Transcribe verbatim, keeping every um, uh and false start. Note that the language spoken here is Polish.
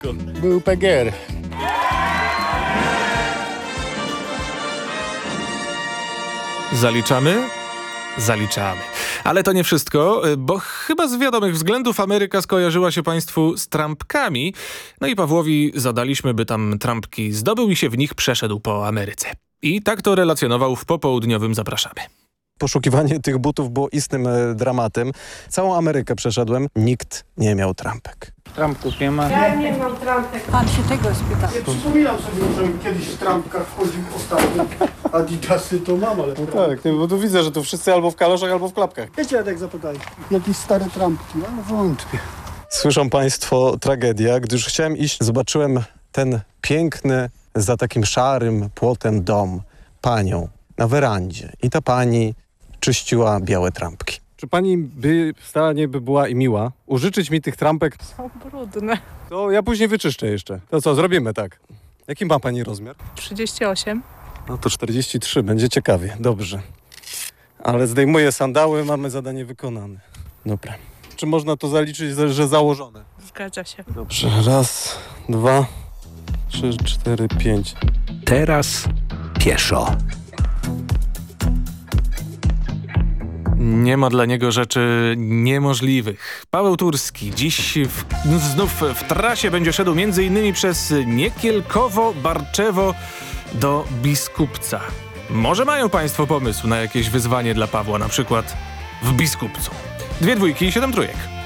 Był P G R. Zaliczamy? Zaliczamy. Ale to nie wszystko, bo chyba z wiadomych względów Ameryka skojarzyła się państwu z trampkami. No i Pawłowi zadaliśmy, by tam trampki zdobył i się w nich przeszedł po Ameryce. I tak to relacjonował w popołudniowym Zapraszamy. Poszukiwanie tych butów było istnym e, dramatem. Całą Amerykę przeszedłem, nikt nie miał trampek. Trampków nie ma. Ja nie mam trampek. Pan się tego spyta. Ja przypominam sobie, że kiedyś w trampkach wchodził ostatnio. Adidasy to mam, ale... No tak, nie, bo tu widzę, że tu wszyscy albo w kaloszach, albo w klapkach. Wiecie, jak zapytaj. Jakieś stare trampki, ale wątpię. Słyszą państwo tragedia. Gdy już chciałem iść, zobaczyłem ten piękny, za takim szarym płotem dom, panią na werandzie. I ta pani czyściła białe trampki. Czy pani by w stanie by była i miła użyczyć mi tych trampek? Są brudne. To ja później wyczyszczę jeszcze. To co, zrobimy tak. Jaki ma pani rozmiar? trzydzieści osiem. No to czterdzieści trzy, będzie ciekawie. Dobrze. Ale zdejmuję sandały, mamy zadanie wykonane. Dobra. Czy można to zaliczyć, że założone? Zgadza się. Dobrze. Raz, dwa, trzy, cztery, pięć. Teraz pieszo. Nie ma dla niego rzeczy niemożliwych. Paweł Turski dziś w, znów w trasie będzie szedł między innymi przez Niekielkowo, Barczewo do Biskupca. Może mają państwo pomysł na jakieś wyzwanie dla Pawła, na przykład w Biskupcu. Dwie dwójki i siedem trójek.